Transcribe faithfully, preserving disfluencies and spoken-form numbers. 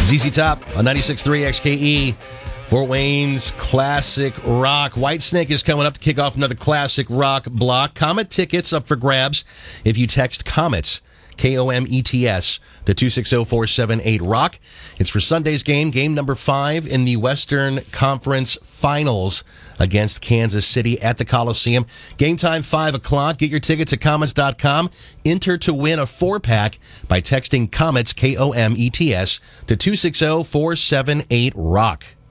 Z Z Top on ninety-six point three X K E, Fort Wayne's classic rock. Whitesnake is coming up to kick off another classic rock block. Comet tickets up for grabs if you text Comets, K O M E T S, to two six zero four seven eight rock. It's for Sunday's game, game number five in the Western Conference Finals against Kansas City at the Coliseum. Game time, five o'clock. Get your tickets at comets dot com. Enter to win a four-pack by texting Comets, K O M E T S, to two six zero four seven eight rock.